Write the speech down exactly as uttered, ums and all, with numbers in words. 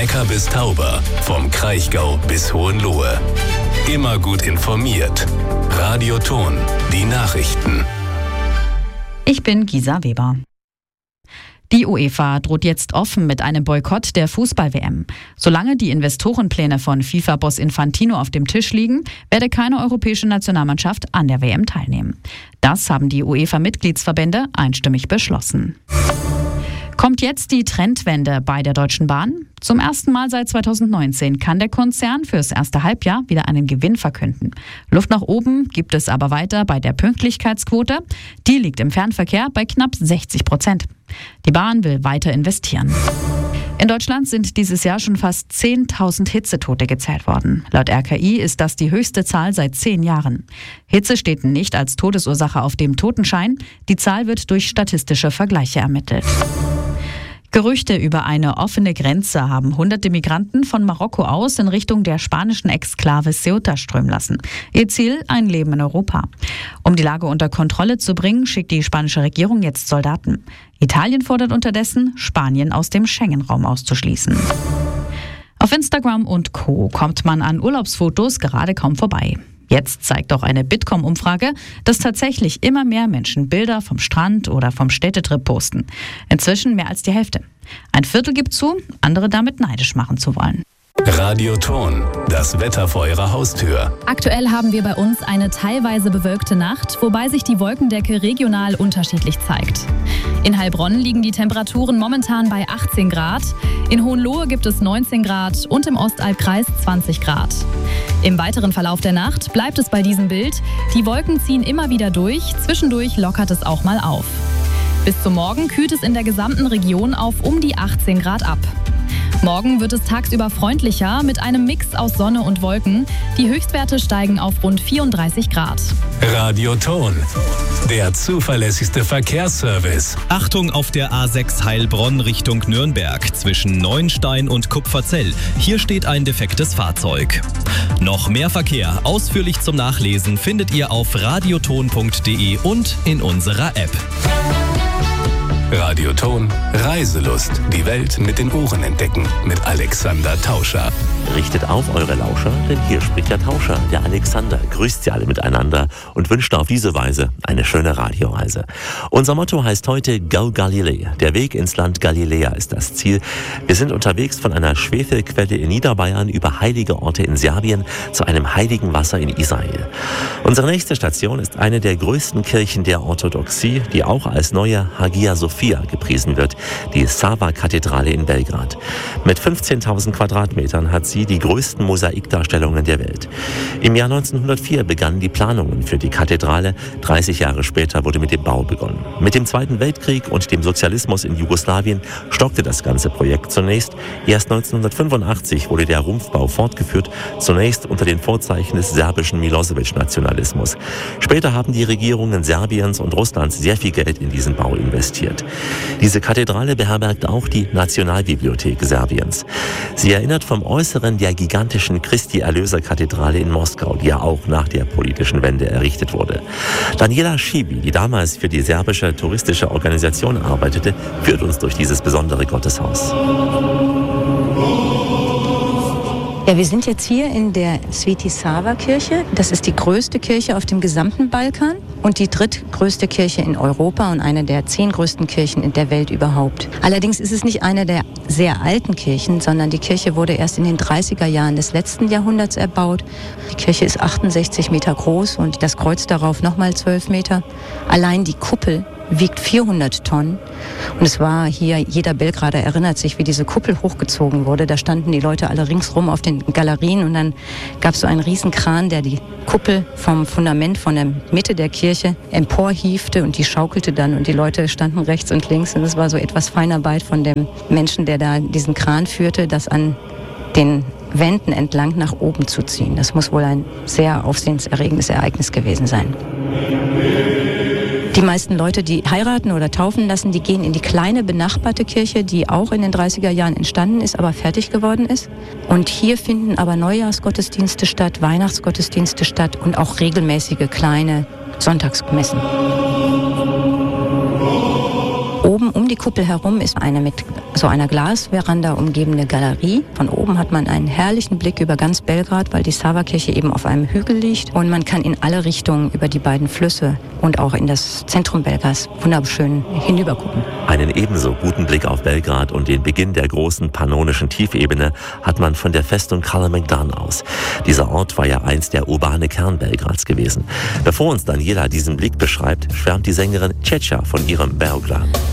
Neckar bis Tauber, vom Kraichgau bis Hohenlohe. Immer gut informiert. Radio Ton, die Nachrichten. Ich bin Gisa Weber. Die UEFA droht jetzt offen mit einem Boykott der Fußball-W M. Solange die Investorenpläne von FIFA-Boss Infantino auf dem Tisch liegen, werde keine europäische Nationalmannschaft an der W M teilnehmen. Das haben die UEFA-Mitgliedsverbände einstimmig beschlossen. Kommt jetzt die Trendwende bei der Deutschen Bahn? Zum ersten Mal seit zweitausendneunzehn kann der Konzern fürs erste Halbjahr wieder einen Gewinn verkünden. Luft nach oben gibt es aber weiter bei der Pünktlichkeitsquote. Die liegt im Fernverkehr bei knapp sechzig Prozent. Die Bahn will weiter investieren. In Deutschland sind dieses Jahr schon fast zehntausend Hitzetote gezählt worden. Laut R K I ist das die höchste Zahl seit zehn Jahren. Hitze steht nicht als Todesursache auf dem Totenschein. Die Zahl wird durch statistische Vergleiche ermittelt. Gerüchte über eine offene Grenze haben hunderte Migranten von Marokko aus in Richtung der spanischen Exklave Ceuta strömen lassen. Ihr Ziel: ein Leben in Europa. Um die Lage unter Kontrolle zu bringen, schickt die spanische Regierung jetzt Soldaten. Italien fordert unterdessen, Spanien aus dem Schengen-Raum auszuschließen. Auf Instagram und Co. kommt man an Urlaubsfotos gerade kaum vorbei. Jetzt zeigt auch eine Bitkom-Umfrage, dass tatsächlich immer mehr Menschen Bilder vom Strand oder vom Städtetrip posten. Inzwischen mehr als die Hälfte. Ein Viertel gibt zu, andere damit neidisch machen zu wollen. Radio Ton, das Wetter vor Ihrer Haustür. Aktuell haben wir bei uns eine teilweise bewölkte Nacht, wobei sich die Wolkendecke regional unterschiedlich zeigt. In Heilbronn liegen die Temperaturen momentan bei achtzehn Grad, in Hohenlohe gibt es neunzehn Grad und im Ostalbkreis zwanzig Grad. Im weiteren Verlauf der Nacht bleibt es bei diesem Bild. Die Wolken ziehen immer wieder durch, zwischendurch lockert es auch mal auf. Bis zum Morgen kühlt es in der gesamten Region auf um die achtzehn Grad ab. Morgen wird es tagsüber freundlicher mit einem Mix aus Sonne und Wolken. Die Höchstwerte steigen auf rund vierunddreißig Grad. Radio Ton, der zuverlässigste Verkehrsservice. Achtung auf der A sechs Heilbronn Richtung Nürnberg zwischen Neuenstein und Kupferzell. Hier steht ein defektes Fahrzeug. Noch mehr Verkehr ausführlich zum Nachlesen findet ihr auf radioton punkt de und in unserer App. Radio Ton, Reiselust. Die Welt mit den Ohren entdecken. Mit Alexander Tauscher. Richtet auf eure Lauscher, denn hier spricht der Tauscher, der Alexander. Grüßt sie alle miteinander und wünscht auf diese Weise eine schöne Radioreise. Unser Motto heißt heute Go Galilee. Der Weg ins Land Galiläa ist das Ziel. Wir sind unterwegs von einer Schwefelquelle in Niederbayern über heilige Orte in Serbien zu einem heiligen Wasser in Israel. Unsere nächste Station ist eine der größten Kirchen der Orthodoxie, die auch als neue Hagia Sophia gepriesen wird, die Sava-Kathedrale in Belgrad. Mit fünfzehntausend Quadratmetern hat sie die größten Mosaikdarstellungen der Welt. Im Jahr neunzehnhundertvier begannen die Planungen für die Kathedrale. dreißig Jahre später wurde mit dem Bau begonnen. Mit dem Zweiten Weltkrieg und dem Sozialismus in Jugoslawien stockte das ganze Projekt zunächst. Erst neunzehnhundertfünfundachtzig wurde der Rumpfbau fortgeführt, zunächst unter den Vorzeichen des serbischen Milosevic-Nationalismus. Später haben die Regierungen Serbiens und Russlands sehr viel Geld in diesen Bau investiert. Diese Kathedrale beherbergt auch die Nationalbibliothek Serbiens. Sie erinnert vom Äußeren der gigantischen Christi-Erlöser-Kathedrale in Moskau, die ja auch nach der politischen Wende errichtet wurde. Daniela Schibi, die damals für die serbische touristische Organisation arbeitete, führt uns durch dieses besondere Gotteshaus. Ja, wir sind jetzt hier in der Sveti Sava-Kirche. Das ist die größte Kirche auf dem gesamten Balkan und die drittgrößte Kirche in Europa und eine der zehn größten Kirchen in der Welt überhaupt. Allerdings ist es nicht eine der sehr alten Kirchen, sondern die Kirche wurde erst in den dreißiger Jahren des letzten Jahrhunderts erbaut. Die Kirche ist achtundsechzig Meter groß und das Kreuz darauf nochmal zwölf Meter. Allein die Kuppel wiegt vierhundert Tonnen. Und es war hier, jeder Belgrader erinnert sich, wie diese Kuppel hochgezogen wurde. Da standen die Leute alle ringsrum auf den Galerien und dann gab es so einen Riesenkran, der die Kuppel vom Fundament von der Mitte der Kirche emporhiefte und die schaukelte dann und die Leute standen rechts und links und es war so etwas Feinarbeit von dem Menschen, der da diesen Kran führte, das an den Wänden entlang nach oben zu ziehen. Das muss wohl ein sehr aufsehenserregendes Ereignis gewesen sein. Die meisten Leute, die heiraten oder taufen lassen, die gehen in die kleine benachbarte Kirche, die auch in den dreißiger Jahren entstanden ist, aber fertig geworden ist. Und hier finden aber Neujahrsgottesdienste statt, Weihnachtsgottesdienste statt und auch regelmäßige kleine Sonntagsmessen. Oben um die die Kuppel herum ist eine mit so einer Glasveranda umgebene Galerie. Von oben hat man einen herrlichen Blick über ganz Belgrad, weil die Sava-Kirche eben auf einem Hügel liegt. Und man kann in alle Richtungen über die beiden Flüsse und auch in das Zentrum Belgrads wunderschön hinübergucken. Einen ebenso guten Blick auf Belgrad und den Beginn der großen pannonischen Tiefebene hat man von der Festung Kalemegdan aus. Dieser Ort war ja einst der urbane Kern Belgrads gewesen. Bevor uns Daniela diesen Blick beschreibt, schwärmt die Sängerin Ceca von ihrem Beoglad.